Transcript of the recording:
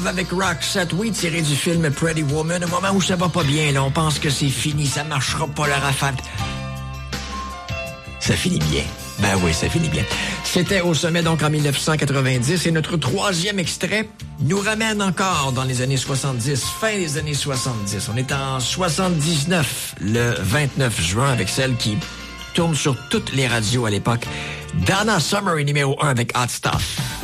Avec Roxette, oui, tiré du film Pretty Woman, au moment où ça va pas bien, là, on pense que c'est fini, ça marchera pas la rafale. Ça finit bien. Ben oui, ça finit bien. C'était au sommet donc en 1990 et notre troisième extrait nous ramène encore dans les années 70, fin des années 70. On est en 79, le 29 juin, avec celle qui tourne sur toutes les radios à l'époque. Donna Summer est numéro 1 avec Hot Stuff.